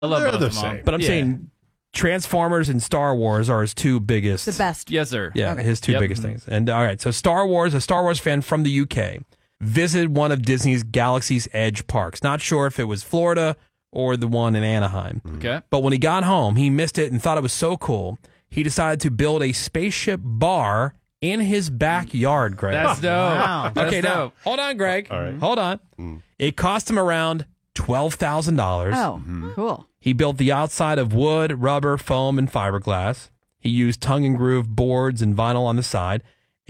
I love They're both the of them. same. But I'm saying Transformers and Star Wars are his two biggest. The best. Yes, sir. Yeah, his two biggest things. And all right, so Star Wars, a Star Wars fan from the UK, visited one of Disney's Galaxy's Edge parks. Not sure if it was Florida or the one in Anaheim. Okay. But when he got home, he missed it and thought it was so cool, he decided to build a spaceship bar in his backyard, Greg. That's dope. Wow. That's Okay, now, dope. hold on, Greg. All right. Hold on. It cost him around $12,000. Oh, cool. He built the outside of wood, rubber, foam, and fiberglass. He used tongue and groove boards and vinyl on the side.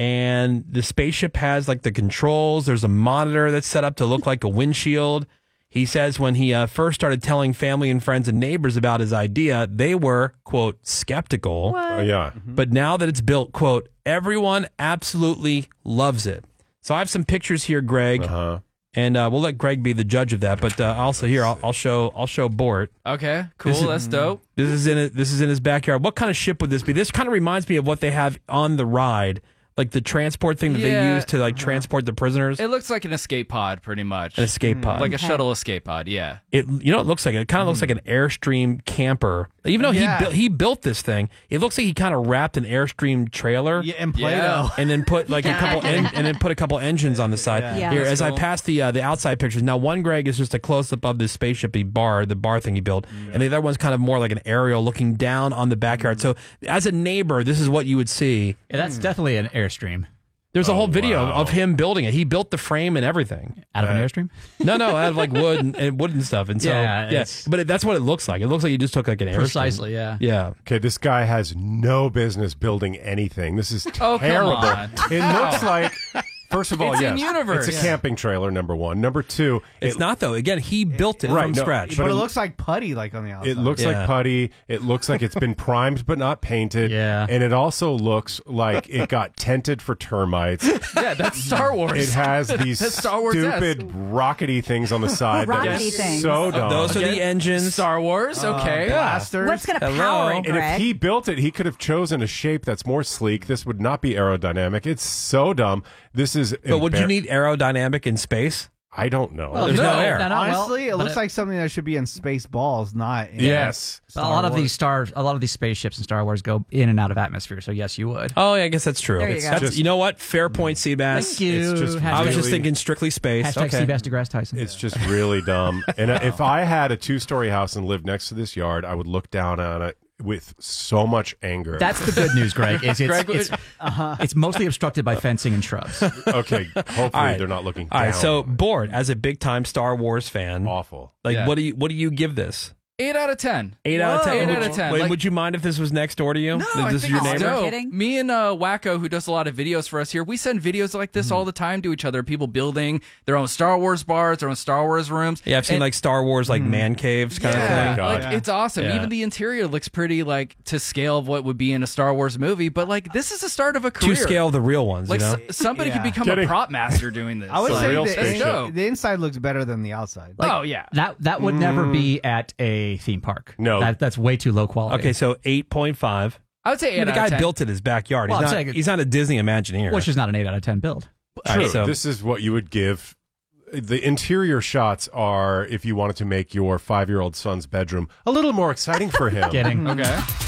And the spaceship has like the controls. There's a monitor that's set up to look like a windshield. He says when he first started telling family and friends and neighbors about his idea, they were, quote, skeptical. What? Yeah. But now that it's built, quote, everyone absolutely loves it. So I have some pictures here, Greg. Uh-huh. And we'll let Greg be the judge of that. But also here, I'll show Bort. Okay, cool. This is- That's dope. This is in his backyard. What kind of ship would this be? This kind of reminds me of what they have on the ride, like the transport thing that they Yeah. use to like transport the prisoners. It looks like an escape pod, pretty much. An escape pod. Like a Okay. shuttle escape pod, yeah. It looks like it kind of looks like an Airstream camper. Even though Yeah. he built this thing, it looks like he kind of wrapped an Airstream trailer. Yeah, and Play-Doh. Yeah. And then put like a couple and then put a couple engines on the side. Yeah. Here, That's as I cool. pass the outside pictures. Now, one Greg is just a close up of this spaceship, the bar thing he built, and the other one's kind of more like an aerial looking down on the backyard. So, as a neighbor, this is what you would see. Yeah, that's definitely an Airstream. There's a whole video wow. of him building it. He built the frame and everything. Out of an Airstream? No, out of like wood and wood and stuff. And so, Yeah, yeah. it's- But that's what it looks like. It looks like he just took like an Airstream. Precisely, yeah. Yeah. Okay, this guy has no business building anything. This is Oh, come terrible. on. It looks like, first of all, It's yes, in-universe. it's a camping trailer, number one. Number two, It's not, though. Again, he built it Right, from no, scratch. But it looks like putty, like on the outside. It looks Yeah. like putty. It looks like it's been primed but not painted. Yeah. And it also looks like it got tented for termites. Yeah, that's Star Wars. It has these That's Star Wars-esque. stupid rockety things on the side. that are Rockety things. So dumb. Those are the engines. Star Wars, okay. blasters. What's going to Hello. power it, And if Greg? he built it, he could have chosen a shape that's more sleek. This would not be aerodynamic. It's so dumb. This is. But would you need aerodynamic in space? I don't know. There's no air. Honestly, it but looks like something that should be in Spaceballs, not in Yes. a lot of these spaceships in Star Wars go in and out of atmosphere. So yes, you would. Oh, yeah, I guess that's true. There you go. That's- you know what? Fair point, Seabass. Thank you. It's just I was just really- thinking strictly space. Hashtag Okay. Seabass DeGrasse Tyson. It's just really dumb. And if I had a 2-story house and lived next to this yard, I would look down on it with so much anger. That's the good news, Greg. Is Greg, it's mostly obstructed by fencing and shrubs. okay. Hopefully All right. they're not looking All down. right, so Bored, as a big time Star Wars fan, awful. like Yeah. what do you give this? 8 out of 10. 8 out of 10. 8 Would out you- of 10. Wait, Like- would you mind if this was next door to you? No, This I is think your it's neighbor? dope. Kidding? Me and Wacko, who does a lot of videos for us here, we send videos like this all the time to each other. People building their own Star Wars bars, their own Star Wars rooms. Yeah, I've seen And- like Star Wars like man caves kind of yeah, thing. God. like it's awesome. Yeah. Even the interior looks pretty like to scale of what would be in a Star Wars movie. But like this is the start of a career. To scale the real ones, Like you know? somebody could Yeah. become Kidding. a prop master doing this. I would It's a say real the, spaceship. dope. the inside looks better than the outside. Oh yeah. That would never be at a theme park. No. That's way too low quality. Okay, so 8.5. I would say 8 The out guy of 10. built it in his backyard. Well, I'm he's, not, saying- he's not a Disney Imagineer. which is not an 8 out of 10 build. All right, True. so- This is what you would give. The interior shots are if you wanted to make your 5-year-old son's bedroom a little more exciting for him. Kidding. Okay.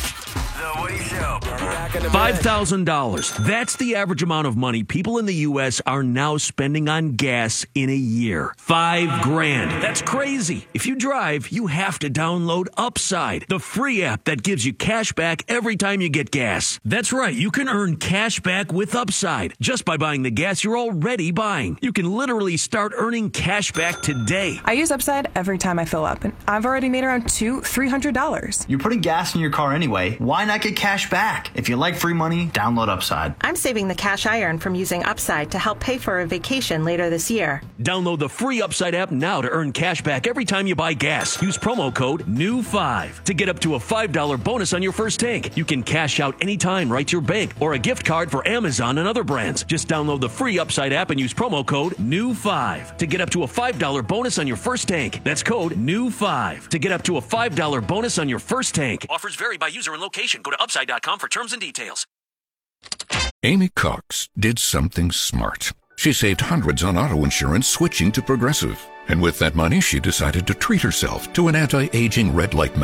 The Woody Show. $5,000. That's the average amount of money people in the U.S. are now spending on gas in a year. $5,000. That's crazy. If you drive, you have to download Upside, the free app that gives you cash back every time you get gas. That's right. You can earn cash back with Upside just by buying the gas you're already buying. You can literally start earning cash back today. I use Upside every time I fill up, and I've already made around $300. You're putting gas in your car anyway. Why not get cash back? If you like free money, download Upside. I'm saving the cash I earn from using Upside to help pay for a vacation later this year. Download the free Upside app now to earn cash back every time you buy gas. Use promo code NEW5 to get up to a $5 bonus on your first tank. You can cash out anytime right to your bank or a gift card for Amazon and other brands. Just download the free Upside app and use promo code NEW5 to get up to a $5 bonus on your first tank. That's code NEW5 to get up to a $5 bonus on your first tank. Offers vary by user and location. Go to upside.com for terms and details. Amy Cox did something smart. She saved hundreds on auto insurance switching to Progressive. And with that money, she decided to treat herself to an anti-aging red light